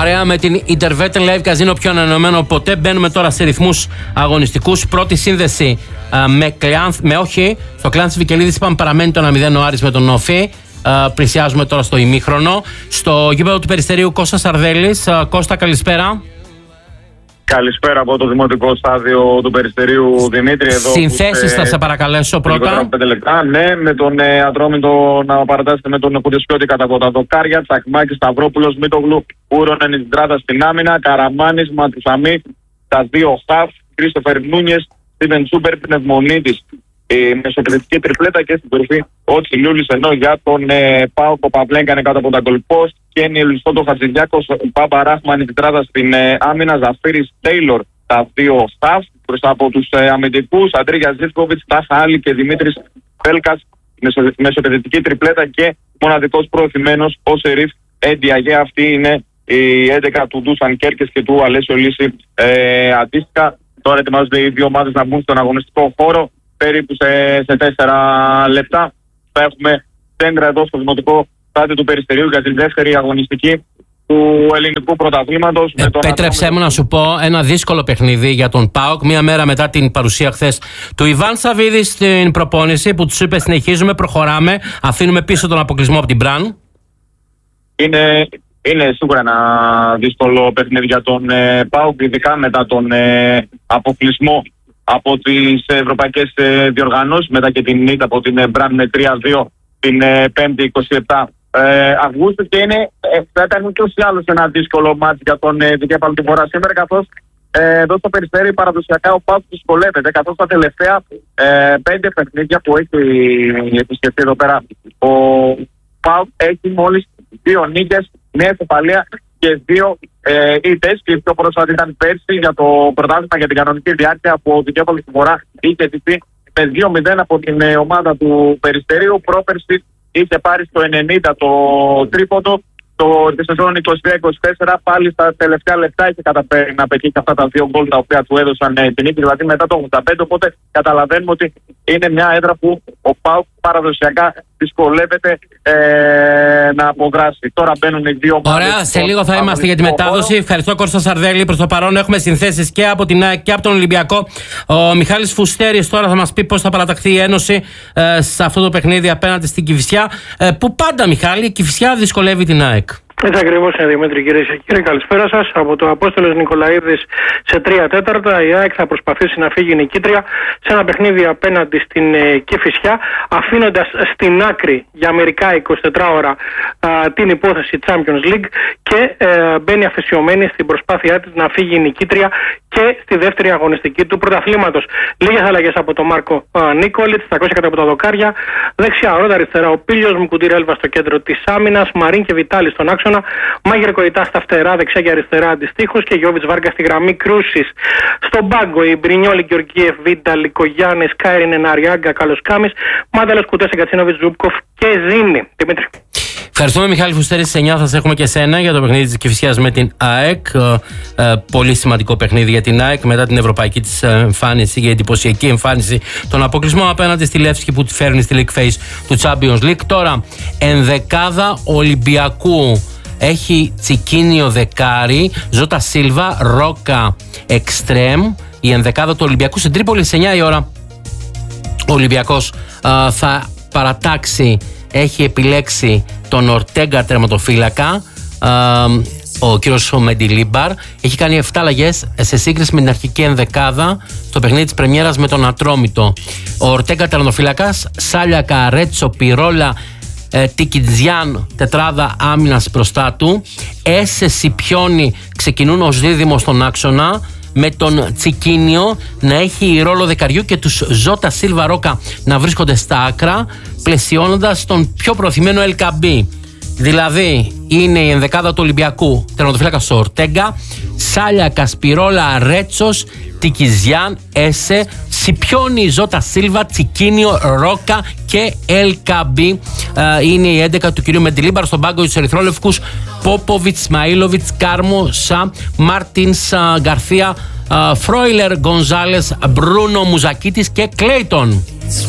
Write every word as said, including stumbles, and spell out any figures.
Παρέα με την Intervet Live Casino, πιο ανανεωμένο ποτέ. Μπαίνουμε τώρα σε ρυθμούς αγωνιστικούς. Πρώτη σύνδεση α, με, Κλεάνθ, με όχι. Στο Κλεάνθ Βικελίδης είπαμε παραμένει το ένα μηδέν ο Άρης με τον Όφη. Α, πλησιάζουμε τώρα στο ημίχρονο. Στο γήπεδο του Περιστερίου Κώστας Σαρδέλης. Α, Κώστα, καλησπέρα. Καλησπέρα από το δημοτικό στάδιο του Περιστερίου, Δημήτρη. Εδώ συνθέσεις θα σε παρακαλέσω πρώτα. πέντε λεπτά. Ναι, με τον ε, Ατρόμητο να παρατάσσετε με τον Κουδεσπιώτη κατά από τα δοκάρια. Τσακμάκη, Σταυρόπουλος, Μήτογλου, Ούρον, Ενιτζράδα στην άμυνα. Καραμάνης, Ματουσαμί, τα δύο χαφ. Κρίστοφερ Νούνιες, Στίβεν Τσούπερ, Πνευμονίτης. Η μεσοκριτική τριπλέτα και στην κορυφή ο Τσιλιούλης, ενώ για τον ε, Πάο Κοπαβλέγκανε κάτω από τα γκολπόστ. Κένι Ελιστότο Χατζηδιάκος, Πάπα Ράχμαν Νιτράδα στην ε, άμυνα. Ζαφίρης Τέιλορ, τα δύο σταφ μπροστά από τους ε, αμυντικούς. Αντρίγια Ζίσκοβιτς, Τάχα Άλλη και Δημήτρης Πέλκας. Μεσο, μεσοκριτική τριπλέτα και μοναδικός προωθημένος ο Σερίφ Εντιαγέ. Αυτή είναι η έντεκα του Ντούσαν Κέρκες και του Αλέσιο Λύση. Ε, αντίστοιχα, τώρα ετοιμάζονται οι δύο ομάδες να μπουν στον αγωνιστικό χώρο. Περίπου σε, σε τέσσερα λεπτά θα έχουμε κέντρα εδώ στο δημοτικό στάδιο του Περιστερίου για την δεύτερη αγωνιστική του ελληνικού πρωταθλήματος. Ε, Πέτρεψέ μου να σου πω ένα δύσκολο παιχνίδι για τον ΠΑΟΚ. Μία μέρα μετά την παρουσία χθες του Ιβάν Σαββίδη στην προπόνηση, που τους είπε συνεχίζουμε, προχωράμε, αφήνουμε πίσω τον αποκλεισμό από την Μπραν. Είναι, είναι σίγουρα ένα δύσκολο παιχνίδι για τον ε, ΠΑΟΚ, ειδικά μετά τον ε, αποκλεισμό από τις ευρωπαϊκές ε, διοργανώσεις, μετά και την ήττα από την Μπραν με τρία δύο την ε, πέμπτη είκοσι επτά ε, Αυγούστου, και είναι, ε, θα ήταν και όσοι άλλος ένα δύσκολο μάτι για τον ε, δικέφαλο του Βορρά σήμερα, καθώς ε, εδώ στο Περιστέρι παραδοσιακά ο ΠΑΟΚ δυσκολεύεται, καθώς τα τελευταία ε, πέντε παιχνίδια που έχει επισκεφτεί εδώ πέρα ο ΠΑΟΚ έχει μόλις δύο νίκες, μια ισοπαλία και δύο ε, ήττες, και η πιο πρόσφατη ήταν πέρσι για το πρωτάθλημα για την κανονική διάρκεια από την Κέπολη του Βορρά. Είχε τυπεί με δύο μηδέν από την ε, ομάδα του Περιστερίου. Πρόπερσι είχε πάρει στο ενενήντα το τρίποντο. Το τη σεζόν είκοσι τρία είκοσι τέσσερα πάλι στα τελευταία λεπτά είχε καταφέρει να πετύχει αυτά τα δύο γκολ τα οποία του έδωσαν ε, την νίκη, δηλαδή μετά το ογδόντα πέντε. Οπότε καταλαβαίνουμε ότι είναι μια έδρα που ο ΠΑΟΚ παραδοσιακά δυσκολεύεται ε, να αποδράσει. Τώρα μπαίνουν οι δύο ομάδες. Ωραία, σε λίγο θα είμαστε για τη μετάδοση. Χώρο. Ευχαριστώ, Κώστα Σαρδέλη. Προς το παρόν έχουμε συνθέσεις και από την ΑΕΚ και από τον Ολυμπιακό. Ο Μιχάλης Φουστέρης τώρα θα μας πει πώς θα παραταχθεί η Ένωση ε, σε αυτό το παιχνίδι απέναντι στην Κηφισιά. Ε, που πάντα, Μιχάλη, η Κηφισιά δυσκολεύει την ΑΕΚ. Έτσι ακριβώς είναι, Δημήτρη, κύριε και κύριοι. Καλησπέρα σας. Από το Απόστολος Νικολαίδης σε τρία τέταρτα η ΑΕΚ θα προσπαθήσει να φύγει νικήτρια σε ένα παιχνίδι απέναντι στην ε, Κηφισιά, αφήνοντας στην άκρη για μερικά εικοσιτετράωρα α, την υπόθεση Champions League, και ε, μπαίνει αφαισιωμένη στην προσπάθειά της να φύγει νικήτρια και στη δεύτερη αγωνιστική του πρωταθλήματος. Λίγες αλλαγές από τον Μάρκο Νίκολιτς, τριακόσια κατά από τα δοκάρια. Δεξιά ο Ρότα, αριστερά ο Πίλιος, Μουκουντήρ Έλβα στο κέντρο της άμυνας, Μαρίν και Βιτάλη στον άξονα, Μάγερ Κοϊτά στα φτερά, δεξιά και αριστερά αντιστοίχως, και Γιώβιτς Βάρκα στη γραμμή κρούσης. Στον πάγκο η Μπρινιόλη, Γεωργίεφ, Βίντα, Λικογιάννης, Κάιριν, Εναριάγκα, Καλοσκάμης, Μάνταλος, Κουτές, Εγκατσίνοβιτς, Ζούπκοφ και Ζήνη. Δημήτρη. Ευχαριστούμε, Μιχάλη Φουστέρη. Στις εννιά θα σε έχουμε και σένα για το παιχνίδι της Κηφισιάς με την ΑΕΚ. Ε, ε, πολύ σημαντικό παιχνίδι για την ΑΕΚ μετά την ευρωπαϊκή της εμφάνιση και εντυπωσιακή εμφάνιση, τον αποκλεισμό απέναντι στη Λεύσκη που τη φέρνει στη League Phase του Champions League. Τώρα, ενδεκάδα Ολυμπιακού. Έχει Τσικίνιο δεκάρι, Ζώτα Σίλβα, Ρόκα Εκστρέμ. Η ενδεκάδα του Ολυμπιακού στην Τρίπολη στις εννιά η ώρα. Ο Ολυμπιακός ε, θα παρατάξει, έχει επιλέξει τον Ορτέγκα τερματοφύλακα. Ε, ο κύριος Μεντιλίμπαρ έχει κάνει επτά αλλαγές σε σύγκριση με την αρχική ενδεκάδα στο παιχνίδι της πρεμιέρας με τον Ατρόμητο. Ο Ορτέγκα τερματοφύλακας, Σάλιακα, Ρέτσο, Πιρόλα, ε, Τικιτζιάν, τετράδα άμυνας μπροστά του. Έσε, Σιπιόνι ξεκινούν ως δίδυμο στον άξονα, με τον Τσικίνιο να έχει ρόλο δεκαριού και τους Ζώτα Σίλβα, Ρόκα να βρίσκονται στα άκρα, πλαισιώνοντας τον πιο προωθημένο Ελκαμπή. Δηλαδή είναι η ενδεκάδα του Ολυμπιακού, τερματοφύλακας Ορτέγκα, Σάλια, Κασπιρόλα, Ρέτσος, Τικιζιάν, Έσε, Σιπιόνι, Ζώτα Σίλβα, Τσικίνιο, Ρόκα και Ελκαμπή. Είναι η έντεκα του κυρίου Μεντιλίμπαρ. Στον πάγκο τους ερυθρόλευκους Πόποβιτς, Σμαΐλοβιτς, Κάρμο, Σα, Μάρτινς, Γκαρθία, Φρόιλερ, Γκονζάλες, Μπρούνο, Μουζακίτης και Κλέιτον.